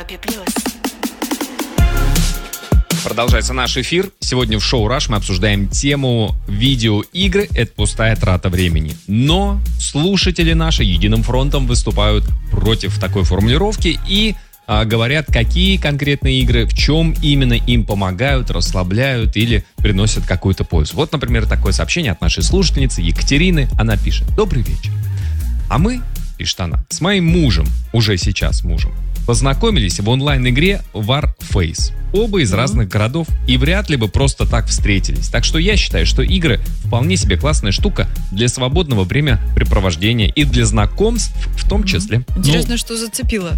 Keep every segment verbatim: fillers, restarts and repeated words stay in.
Европе плюс. Продолжается наш эфир. Сегодня в шоу «Раш» мы обсуждаем тему видеоигры. Это пустая трата времени. Но слушатели наши единым фронтом выступают против такой формулировки и а, говорят, какие конкретные игры, в чем именно им помогают, расслабляют или приносят какую-то пользу. Вот, например, такое сообщение от нашей слушательницы Екатерины. Она пишет: «Добрый вечер. А мы, — пишет она, — с моим мужем, уже сейчас мужем, познакомились в онлайн-игре Warface. Оба из разных городов и вряд ли бы просто так встретились. Так что я считаю, что игры вполне себе классная штука для свободного времяпрепровождения и для знакомств в том числе». Интересно, Ну, что зацепило?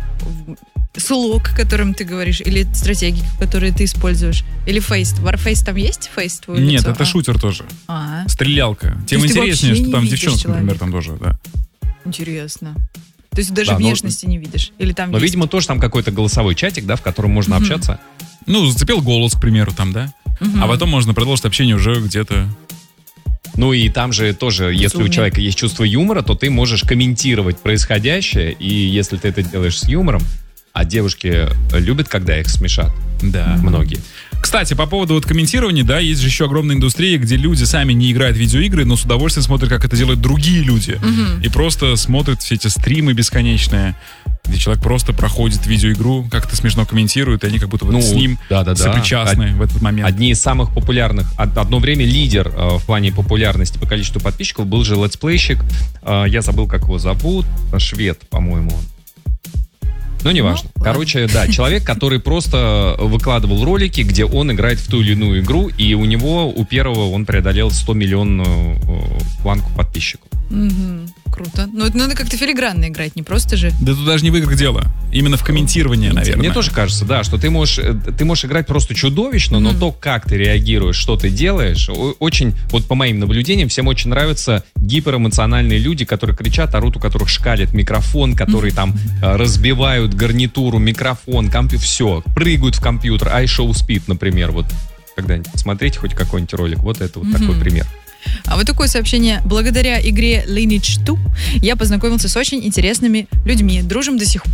Слог, о котором ты говоришь, или стратегии, которые ты используешь, или фейс. Warface там есть фейс твое Нет, лицо? это А. шутер тоже. А, Стрелялка. Тем есть ты интереснее, вообще что не там видишь девчонки, например, человека. там тоже, да. интересно. То есть даже Да, но- внешности не видишь? Или там но, есть? видимо, тоже там какой-то голосовой чатик, да, в котором можно Мгм. общаться. Ну, зацепил голос, к примеру, там, да. Мгм. А потом можно продолжить общение уже где-то. Ну и там же тоже, если у Безумие. человека есть чувство юмора, то ты можешь комментировать происходящее, и если ты это делаешь с юмором, а девушки любят, когда их смешат, Да. многие. Кстати, по поводу вот комментирования, да, есть же еще огромная индустрия, где люди сами не играют в видеоигры, но с удовольствием смотрят, как это делают другие люди. Мгм. И просто смотрят все эти стримы бесконечные, где человек просто проходит видеоигру, как-то смешно комментирует, и они как будто вот Ну, с ним да-да-да. сопричастны в этот момент. Одни из самых популярных, од- одно время лидер э, в плане популярности по количеству подписчиков был же летсплейщик, э, я забыл, как его зовут, швед, по-моему, он. Ну, неважно. Ну, ладно. Короче, да, человек, который просто выкладывал ролики, где он играет в ту или иную игру, и у него, у первого, он преодолел сто миллионную э, планку подписчиков. Мгм. Круто. Но это надо как-то филигранно играть, не просто же. Да тут даже не в играх дело. Именно в комментировании, наверное. Мне тоже кажется, да, что ты можешь, э, ты можешь играть просто чудовищно, но Мгм. то, как ты реагируешь, что ты делаешь, о- очень, вот по моим наблюдениям, всем очень нравятся гиперэмоциональные люди, которые кричат, орут, у которых шкалит микрофон, которые там э, разбивают гарнитуру, микрофон, компью, все, прыгают в компьютер, iShow Speed, например, вот когда-нибудь посмотрите хоть какой-нибудь ролик, вот это вот Мгм. такой пример. А вот такое сообщение. Благодаря игре Lineage два я познакомился с очень интересными людьми. Дружим до сих пор.